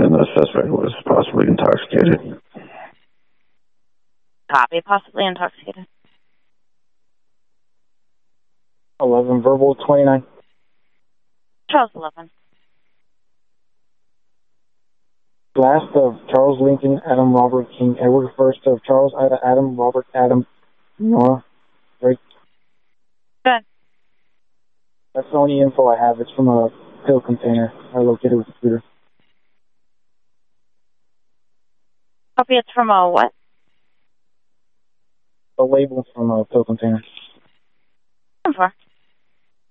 and the suspect was possibly intoxicated. Copy, possibly intoxicated. 11 verbal 29. Charles 11. Last of Charles Lincoln, Adam Robert King Edward. First of Charles Adam Robert Adam Nora. Right? Good. That's the only info I have. It's from a pill container I located with the computer. Copy, it's from a what? A label from a pill container. 10-4.